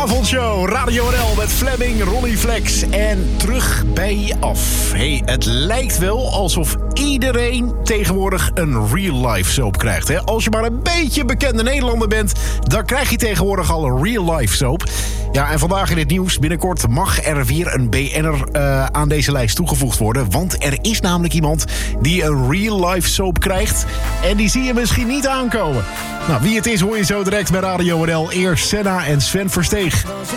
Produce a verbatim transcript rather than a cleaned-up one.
Avondshow, Radio R L met Fleming, Ronnie Flex en terug bij je af. Hey, het lijkt wel alsof iedereen tegenwoordig een real-life soap krijgt. Hè? Als je maar een beetje bekende Nederlander bent, dan krijg je tegenwoordig al een real-life soap. Ja, en vandaag in het nieuws, binnenkort mag er weer een B N'er uh, aan deze lijst toegevoegd worden. Want er is namelijk iemand die een real-life soap krijgt. En die zie je misschien niet aankomen. Nou, wie het is hoor je zo direct bij Radio R L. Eerst Senna en Sven Versteeg.